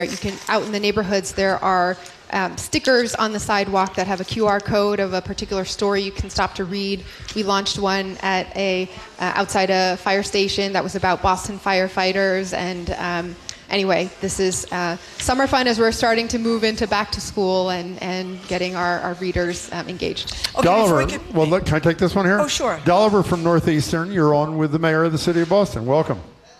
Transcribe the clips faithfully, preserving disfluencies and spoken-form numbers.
You can, out in the neighborhoods, there are um, stickers on the sidewalk that have a Q R code of a particular story you can stop to read. We launched one at a uh, outside a fire station that was about Boston firefighters. And um, anyway, this is uh, summer fun as we're starting to move into back to school and, and getting our, our readers um, engaged. Okay, Dolliver, we can... well, look, can I take this one here? Oh, sure. Dolliver from Northeastern, you're on with the mayor of the city of Boston. Welcome.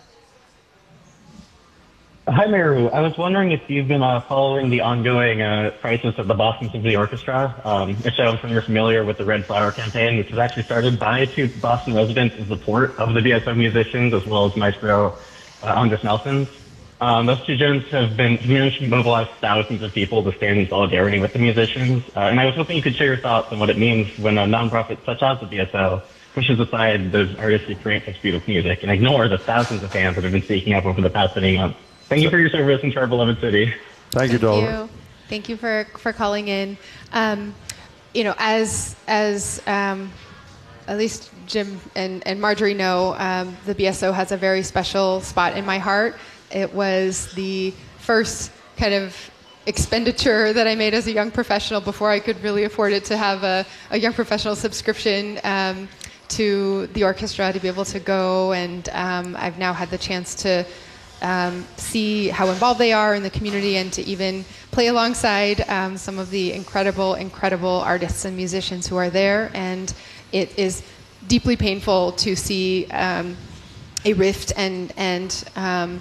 Hi, Mayor. I was wondering if you've been uh, following the ongoing uh, crisis of the Boston Symphony Orchestra. Um, if so, I'm sure you're familiar with the Red Flower campaign, which was actually started by two Boston residents in support of the B S O musicians, as well as Maestro uh, Andres Nelson. Um, those two gents have been managed to mobilize thousands of people to stand in solidarity with the musicians. Uh, and I was hoping you could share your thoughts on what it means when a nonprofit such as the B S O pushes aside those artists who create such beautiful music and ignore the thousands of fans that have been seeking up over the past many months. Thank you for your service in our beloved city. Thank you, Dolliver. Thank you. Thank you for, for calling in. Um, you know, as as um, at least Jim and, and Marjorie know, um, the B S O has a very special spot in my heart. It was the first kind of expenditure that I made as a young professional before I could really afford it to have a, a young professional subscription um, to the orchestra to be able to go. And um, I've now had the chance to Um, see how involved they are in the community and to even play alongside um, some of the incredible, incredible artists and musicians who are there. And it is deeply painful to see um, a rift and, and um,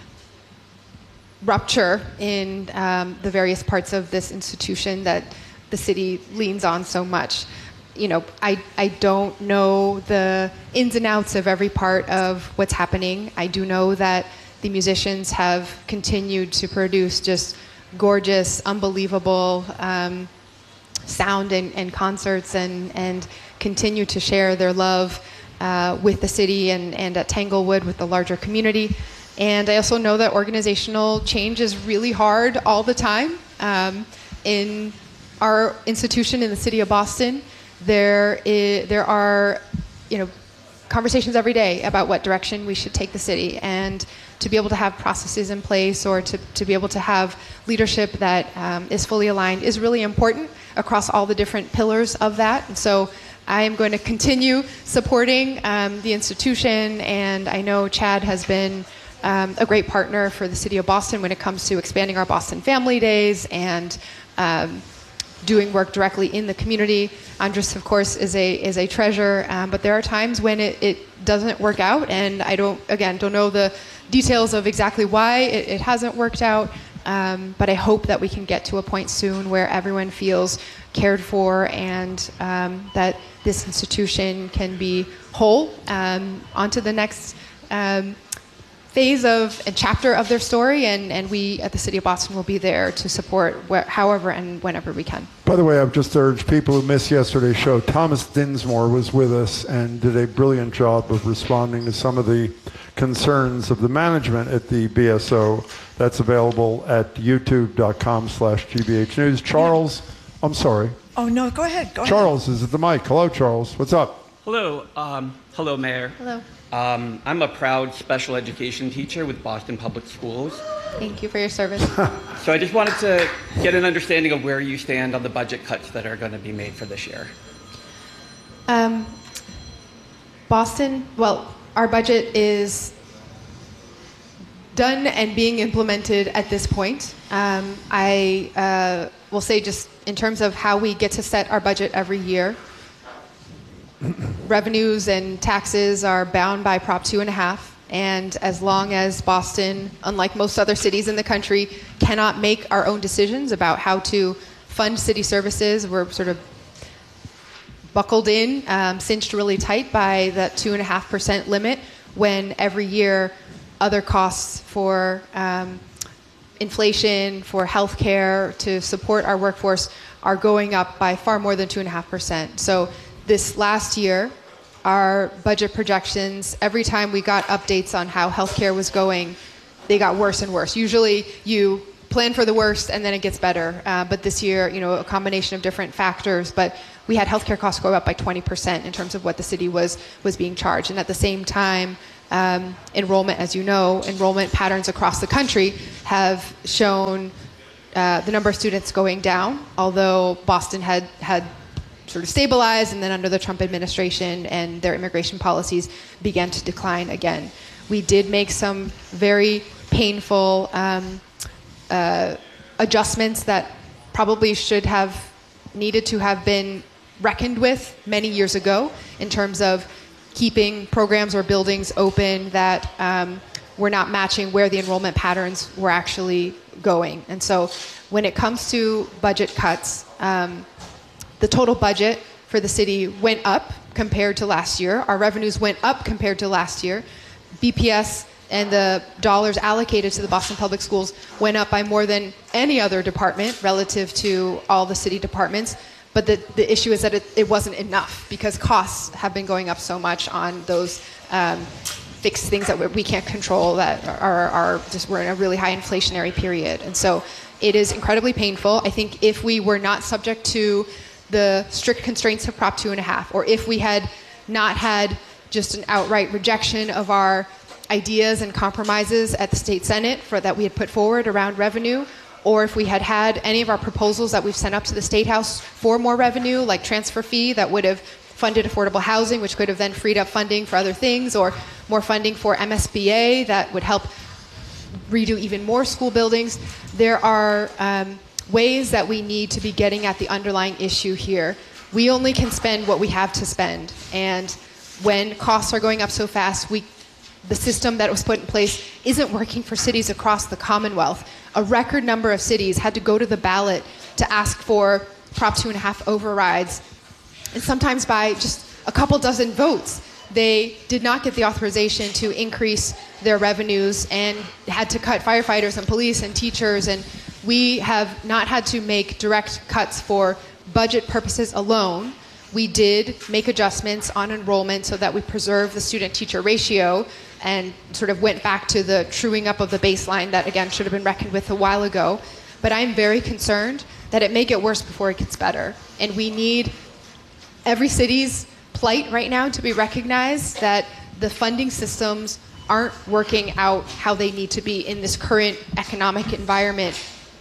rupture in um, the various parts of this institution that the city leans on so much. You know, I, I don't know the ins and outs of every part of what's happening. I do know that the musicians have continued to produce just gorgeous, unbelievable um, sound and, and concerts and, and continue to share their love uh, with the city and, and at Tanglewood with the larger community. And I also know that organizational change is really hard all the time. Um, in our institution in the city of Boston, there is, there are, you know, conversations every day about what direction we should take the city, and to be able to have processes in place or to, to be able to have leadership that um, is fully aligned is really important across all the different pillars of that. And so I am going to continue supporting um, the institution, and I know Chad has been um, a great partner for the city of Boston when it comes to expanding our Boston Family Days and um, doing work directly in the community. Andres, of course, is a is a treasure, um, but there are times when it, it doesn't work out, and I don't, again, don't know the details of exactly why it, it hasn't worked out, um, but I hope that we can get to a point soon where everyone feels cared for and um, that this institution can be whole um, onto the next um, phase of a chapter of their story, and, and we at the City of Boston will be there to support wh- however and whenever we can. By the way, I've just urged people who missed yesterday's show, Thomas Dinsmore was with us and did a brilliant job of responding to some of the concerns of the management at the B S O. That's available at youtube.com slash GBH News. Charles, I'm sorry. Oh, no, go ahead. Go Charles ahead. is at the mic. Hello, Charles. What's up? Hello. Um, hello, Mayor. Hello. Um, I'm a proud special education teacher with Boston Public Schools. Thank you for your service. So I just wanted to get an understanding of where you stand on the budget cuts that are going to be made for this year. Um, Boston, well, our budget is done and being implemented at this point. Um, I uh, will say, just in terms of how we get to set our budget every year, revenues and taxes are bound by Prop two and a half. And as long as Boston, unlike most other cities in the country, cannot make our own decisions about how to fund city services, we're sort of buckled in, um, cinched really tight by that two and a half percent limit, when every year other costs for um, inflation, for healthcare, to support our workforce are going up by far more than two and a half percent. So this last year, our budget projections, every time we got updates on how healthcare was going, they got worse and worse. Usually you plan for the worst and then it gets better. Uh, but this year, you know, a combination of different factors, but we had healthcare costs go up by twenty percent in terms of what the city was was being charged. And at the same time, um, enrollment, as you know, enrollment patterns across the country have shown uh, the number of students going down, although Boston had, had sort of stabilized, and then under the Trump administration and their immigration policies began to decline again. We did make some very painful um, uh, adjustments that probably should have needed to have been reckoned with many years ago in terms of keeping programs or buildings open that um, were not matching where the enrollment patterns were actually going. And so when it comes to budget cuts, um, the total budget for the city went up compared to last year. Our revenues went up compared to last year. B P S and the dollars allocated to the Boston Public Schools went up by more than any other department relative to all the city departments. But the, the issue is that it, it wasn't enough because costs have been going up so much on those um, fixed things that we can't control that are, are just, we're in a really high inflationary period. And so it is incredibly painful. I think if we were not subject to the strict constraints of Prop two and a half, or if we had not had just an outright rejection of our ideas and compromises at the state Senate for that we had put forward around revenue, or if we had had any of our proposals that we've sent up to the State House for more revenue, like transfer fee that would have funded affordable housing, which could have then freed up funding for other things, or more funding for M S B A that would help redo even more school buildings. There are um, ways that we need to be getting at the underlying issue here. We only can spend what we have to spend. And when costs are going up so fast, we, the system that was put in place isn't working for cities across the Commonwealth. A record number of cities had to go to the ballot to ask for Prop two and a half overrides. And sometimes by just a couple dozen votes, they did not get the authorization to increase their revenues and had to cut firefighters and police and teachers. And we have not had to make direct cuts for budget purposes alone. We did make adjustments on enrollment so that we preserve the student-teacher ratio and sort of went back to the truing up of the baseline that, again, should have been reckoned with a while ago. But I'm very concerned that it may get worse before it gets better. And we need every city's plight right now to be recognized that the funding systems aren't working out how they need to be in this current economic environment.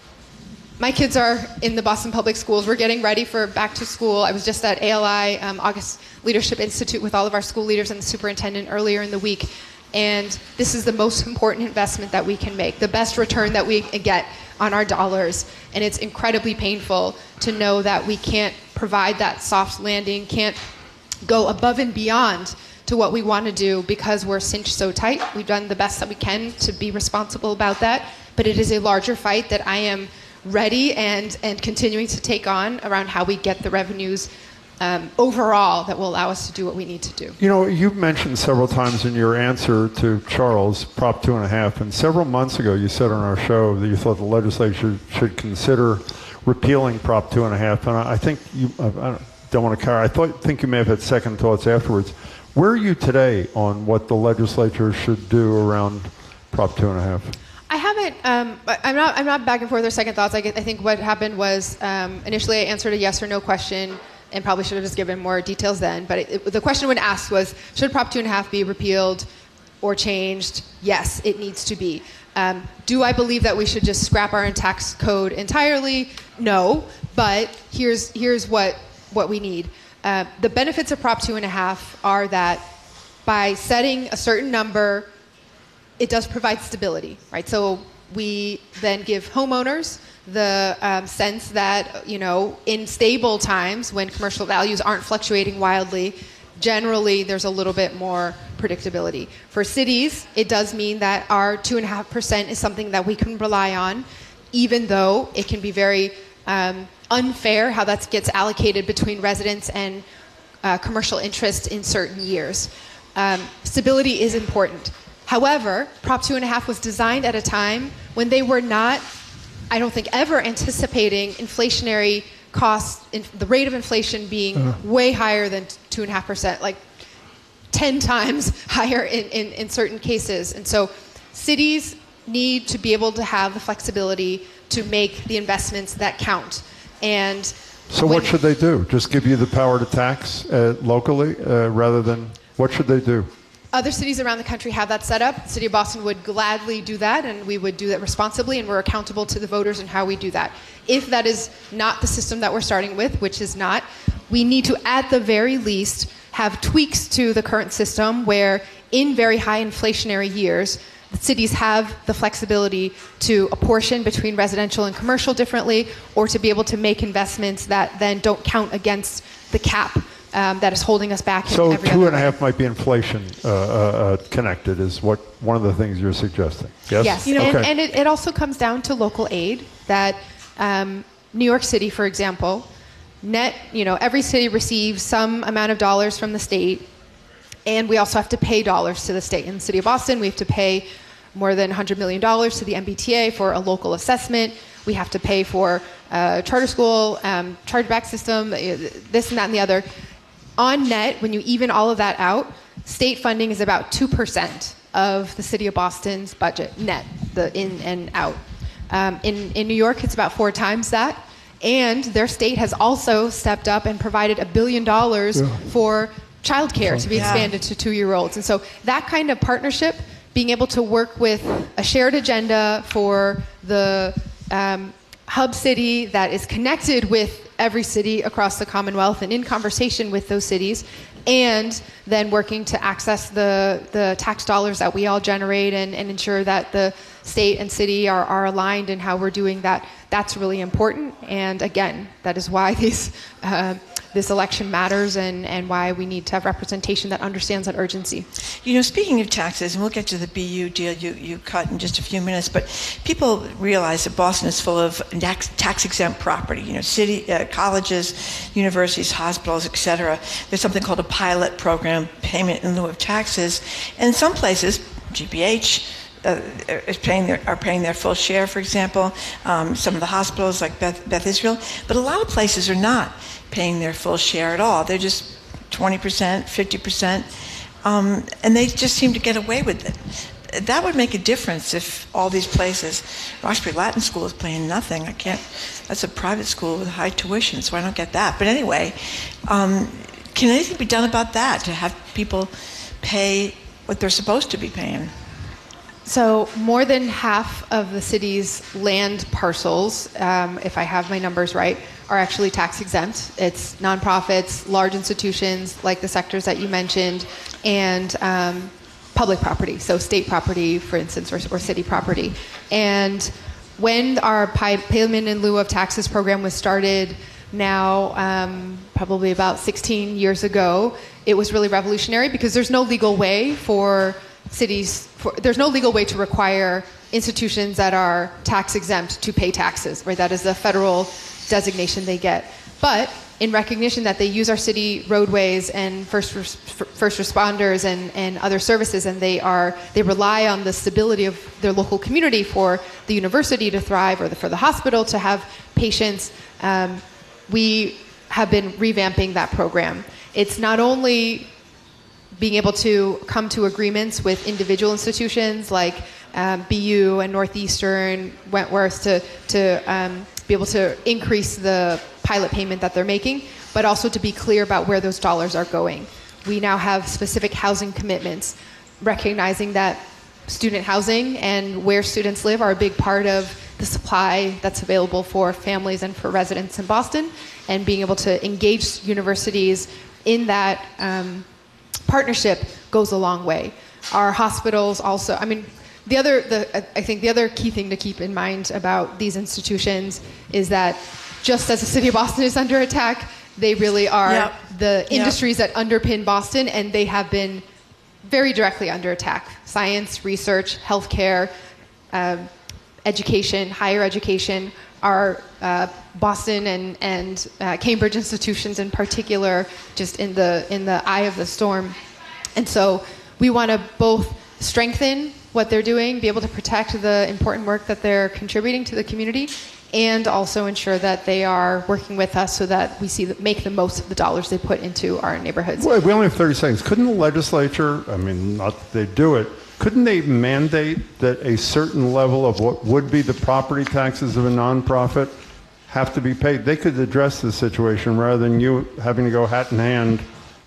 My kids are in the Boston Public Schools. We're getting ready for back to school. I was just at A L I, um, August Leadership Institute, with all of our school leaders and the superintendent earlier in the week. And this is the most important investment that we can make, the best return that we get on our dollars. And it's incredibly painful to know that we can't provide that soft landing, can't go above and beyond to what we want to do because we're cinched so tight. We've done the best that we can to be responsible about that. But it is a larger fight that I am ready and, and continuing to take on around how we get the revenues um, overall that will allow us to do what we need to do. You know, you've mentioned several times in your answer to Charles, Prop two and a half, and several months ago you said on our show that you thought the legislature should consider repealing Prop two and a half, and I think you, I don't, don't want to carry, I thought, think you may have had second thoughts afterwards. Where are you today on what the legislature should do around Prop two and a half? I haven't. Um, I'm not. I'm not back and forth or second thoughts. I, get, I think what happened was um, initially I answered a yes or no question, and probably should have just given more details then. But it, it, the question when asked was, should Prop two and a half be repealed or changed? Yes, it needs to be. Um, do I believe that we should just scrap our tax code entirely? No. But here's here's what what we need. Uh, the benefits of Prop two and a half are that by setting a certain number, it does provide stability, right? So we then give homeowners the um, sense that, you know, in stable times when commercial values aren't fluctuating wildly, generally there's a little bit more predictability. For cities, it does mean that our two and a half percent is something that we can rely on, even though it can be very um, unfair how that gets allocated between residents and uh, commercial interest in certain years. Um, stability is important. However, Prop two and a half was designed at a time when they were not, I don't think, ever anticipating inflationary costs, in, the rate of inflation being uh. way higher than two and a half percent, like ten times higher in, in, in certain cases. And so cities need to be able to have the flexibility to make the investments that count. And so what should they do? Just give you the power to tax uh, locally uh, rather than, what should they do? other cities around the country have that set up. The City of Boston would gladly do that, and we would do that responsibly, and we're accountable to the voters in how we do that. If that is not the system that we're starting with, which is not, we need to, at the very least, have tweaks to the current system where in very high inflationary years, cities have the flexibility to apportion between residential and commercial differently, or to be able to make investments that then don't count against the cap um, that is holding us back. So in every two other and a way. half might be inflation uh, uh, connected is what one of the things you're suggesting. Yes. Yes, You know, and, okay. and it, it also comes down to local aid. That um, New York City, for example, net, you know, every city receives some amount of dollars from the state, and we also have to pay dollars to the state. In the City of Boston, we have to pay more than one hundred million dollars to the M B T A for a local assessment. We have to pay for uh, charter school, um, chargeback system, this and that and the other. On net, when you even all of that out, state funding is about two percent of the City of Boston's budget, net, the in and out. Um, in, in New York, it's about four times that. And their state has also stepped up and provided a billion dollars Yeah. for childcare to be Yeah. expanded to two-year-olds. And so that kind of partnership, being able to work with a shared agenda for the um, hub city that is connected with every city across the Commonwealth and in conversation with those cities, and then working to access the, the tax dollars that we all generate and, and ensure that the state and city are, are aligned in how we're doing that. That's really important. And again, that is why these, uh, this election matters, and, and why we need to have representation that understands that urgency. You know, speaking of taxes, and we'll get to the B U deal you, you cut in just a few minutes, but people realize that Boston is full of tax-exempt property, you know, city, uh, colleges, universities, hospitals, et cetera. There's something called a pilot program, payment in lieu of taxes. And in some places, G B H, Uh, is paying their, are paying their full share, for example. Um, some of the hospitals, like Beth, Beth Israel, but a lot of places are not paying their full share at all. They're just twenty percent, fifty percent, um, and they just seem to get away with it. That would make a difference if all these places, Roxbury Latin School is paying nothing. I can't, that's a private school with high tuition, so I don't get that. But anyway, um, can anything be done about that, to have people pay what they're supposed to be paying? So more than half of the city's land parcels, um, if I have my numbers right, are actually tax exempt. It's nonprofits, large institutions like the sectors that you mentioned, and um, public property, so state property, for instance, or, or city property. And when our pay- payment in lieu of taxes program was started now, um, probably about sixteen years ago, it was really revolutionary because there's no legal way for cities, for, there's no legal way to require institutions that are tax exempt to pay taxes, right? That is the federal designation they get. But in recognition that they use our city roadways and first res- first responders and, and other services, and they are they rely on the stability of their local community for the university to thrive, or the, for the hospital to have patients, um, we have been revamping that program. It's not only being able to come to agreements with individual institutions like um, B U and Northeastern, Wentworth, to, to um, be able to increase the pilot payment that they're making, but also to be clear about where those dollars are going. We now have specific housing commitments, recognizing that student housing and where students live are a big part of the supply that's available for families and for residents in Boston, and being able to engage universities in that um, partnership goes a long way. Our hospitals also, I mean, the other, the, I think the other key thing to keep in mind about these institutions is that just as the city of Boston is under attack, they really are Yep. the industries Yep. that underpin Boston, and they have been very directly under attack. Science, research, healthcare, um, education, higher education, our uh, Boston and, and uh, Cambridge institutions in particular, just in the in the eye of the storm. And so we want to both strengthen what they're doing, be able to protect the important work that they're contributing to the community, and also ensure that they are working with us so that we see the, make the most of the dollars they put into our neighborhoods. Wait, we only have thirty seconds. Couldn't the legislature, I mean, not that they do it, couldn't they mandate that a certain level of what would be the property taxes of a nonprofit have to be paid? They could address the situation rather than you having to go hat in hand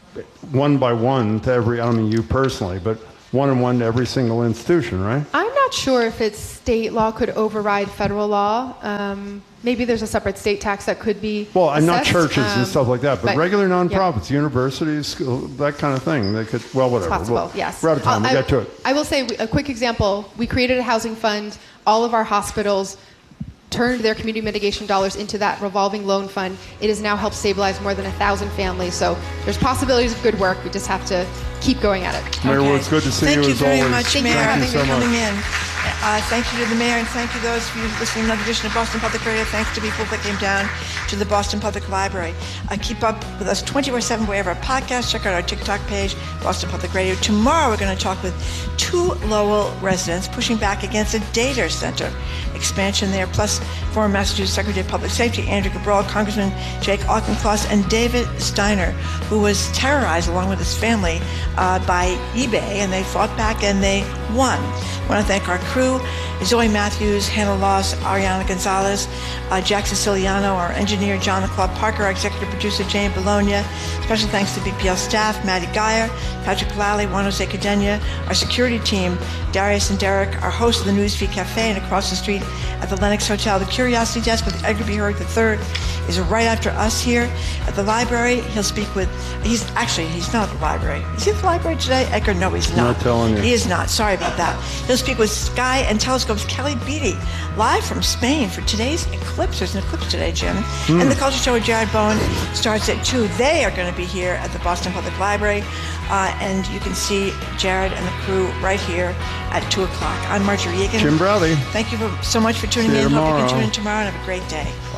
one by one to every, I don't mean you personally, but one and one to every single institution, right? I'm not sure if it's state law could override federal law. Um, maybe there's a separate state tax that could be Well, I'm not assessed, churches um, and stuff like that, but, but- regular yeah. nonprofits, universities, school, that kind of thing. They could, well, whatever. It's possible, Well, yes. We're out of time. Uh, We I, got to it. I will say a quick example. We created a housing fund. All of our hospitals turned their community mitigation dollars into that revolving loan fund. It has now helped stabilize more than a thousand families. So there's possibilities of good work. We just have to keep going at it. Mayor Okay. Woods, good to see thank you, you as very always. much, Thank you Mayor. for Thank having you for me. coming in. Uh, thank you to the mayor, and thank you those of you listening to another edition of Boston Public Radio. Thanks to people that came down to the Boston Public Library. Uh, keep up with us twenty-four seven wherever our podcast. Check out our TikTok page, Boston Public Radio. Tomorrow we're going to talk with two Lowell residents pushing back against a data center expansion there, plus former Massachusetts Secretary of Public Safety Andrew Cabral, Congressman Jake Auchincloss, and David Steiner, who was terrorized along with his family uh, by eBay, and they fought back and they won. I want to thank our crew, Zoe Matthews, Hannah Loss, Ariana Gonzalez, uh, Jack Siciliano, our engineer, John LaClaw Parker, our executive producer, Jane Bologna. Special thanks to B P L staff, Maddie Geyer, Patrick Lally, Juan Jose Cadena, our security team, Darius and Derek, our host of the Newsfeed Cafe, and across the street at the Lenox Hotel, the Curiosity Desk with Edgar B. Hurd the third is right after us here at the library. He'll speak with, he's actually, he's not at the library. Is he at the library today? Edgar, no, he's not. Not telling you. He is not. Sorry about that. He'll speak with Sky and Telescope's Kelly Beatty, live from Spain for today's eclipse. There's an eclipse today, Jim. Mm. And the Culture Show with Jared Bowen starts at two. They are going to be here at the Boston Public Library. Uh, and you can see Jared and the crew right here at two o'clock. I'm Marjorie Egan. Jim Browdy. Thank you for, so much for tuning See you in. Hope you tomorrow. can tune in tomorrow and have a great day.